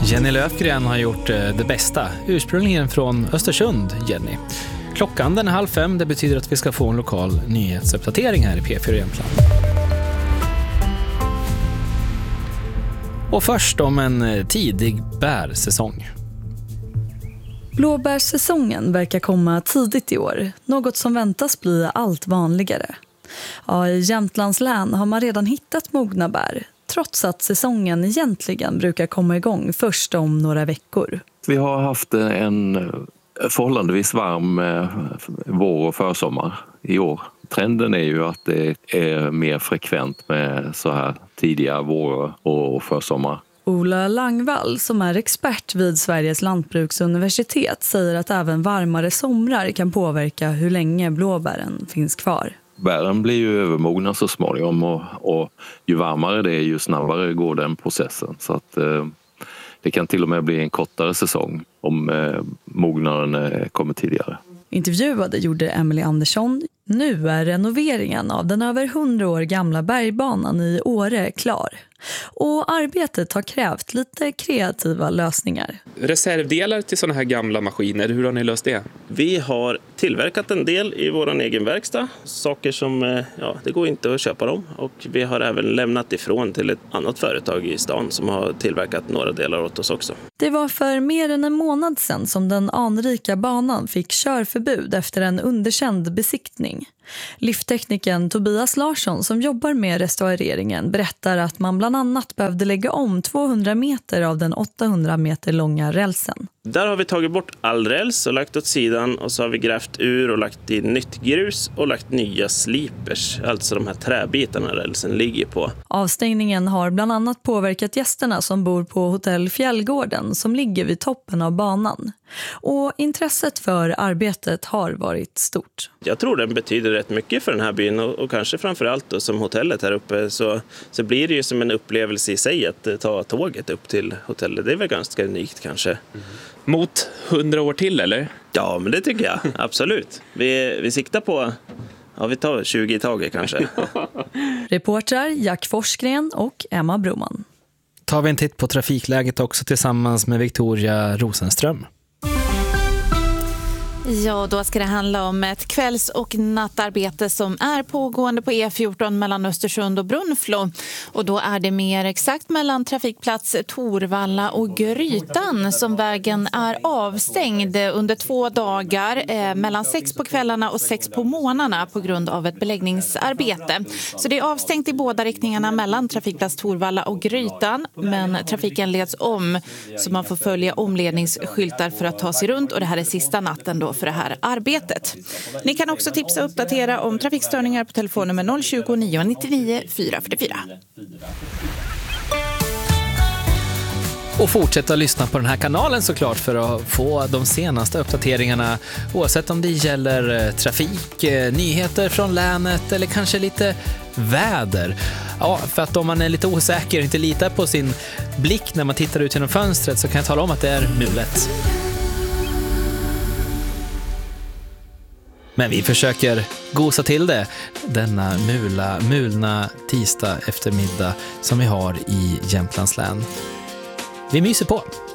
Jenny Löfgren har gjort det bästa, ursprungligen från Östersund, Jenny. Klockan den är 4:30, det betyder att vi ska få en lokal nyhetsuppdatering här i P4 Jämtland. Och först om en tidig bärsäsong. Blåbärssäsongen verkar komma tidigt i år, något som väntas bli allt vanligare. Ja, i Jämtlands län har man redan hittat mogna bär, trots att säsongen egentligen brukar komma igång först om några veckor. Vi har haft en förhållandevis varm vår och försommar i år. Trenden är ju att det är mer frekvent med så här tidiga vår och försommar. Ola Langvall, som är expert vid Sveriges lantbruksuniversitet, säger att även varmare somrar kan påverka hur länge blåbären finns kvar. Bären blir ju övermogna så småningom och ju varmare det är ju snabbare går den processen. Så att det kan till och med bli en kortare säsong om mognaden kommer tidigare. Intervjuade gjorde Emily Andersson. Nu är renoveringen av den över 100 år gamla bergbanan i Åre klar. Och arbetet har krävt lite kreativa lösningar. Reservdelar till sådana här gamla maskiner, hur har ni löst det? Vi har tillverkat en del i vår egen verkstad. Saker som, det går inte att köpa dem. Och vi har även lämnat ifrån till ett annat företag i stan som har tillverkat några delar åt oss också. Det var för mer än en månad sedan som den anrika banan fick körförbud efter en underkänd besiktning. Liftteknikern Tobias Larsson som jobbar med restaureringen berättar att man bland annat behövde lägga om 200 meter av den 800 meter långa rälsen. Där har vi tagit bort all räls och lagt åt sidan och så har vi grävt ur och lagt i nytt grus och lagt nya slipers, alltså de här träbitarna rälsen ligger på. Avstängningen har bland annat påverkat gästerna som bor på hotell Fjällgården som ligger vid toppen av banan. Och intresset för arbetet har varit stort. Jag tror den betyder rätt mycket för den här byn och kanske framförallt då, som hotellet här uppe så blir det ju som en upplevelse i sig att ta tåget upp till hotellet. Det är väl ganska unikt kanske. Mm. Mot 100 år till eller? Ja, men det tycker jag. Absolut. Vi siktar på, vi tar 20 i taget kanske. Reportrar Jack Forsgren och Emma Broman. Tar vi en titt på trafikläget också tillsammans med Victoria Rosenström. Ja, då ska det handla om ett kvälls- och nattarbete som är pågående på E14 mellan Östersund och Brunflo. Och då är det mer exakt mellan trafikplats Torvalla och Grytan som vägen är avstängd under 2 dagar mellan 6 på kvällarna och 6 på morgnarna på grund av ett beläggningsarbete. Så det är avstängt i båda riktningarna mellan trafikplats Torvalla och Grytan, men trafiken leds om så man får följa omledningsskyltar för att ta sig runt och det här är sista natten då för det här arbetet. Ni kan också tipsa och uppdatera om trafikstörningar på telefonnummer 020 999 444. Och fortsätta lyssna på den här kanalen såklart för att få de senaste uppdateringarna oavsett om det gäller trafik, nyheter från länet eller kanske lite väder. Ja, för att om man är lite osäker och inte litar på sin blick när man tittar ut genom fönstret så kan jag tala om att det är mulet. Men vi försöker gosa till det denna mulna tisdag eftermiddag som vi har i Jämtlands län. Vi myser på.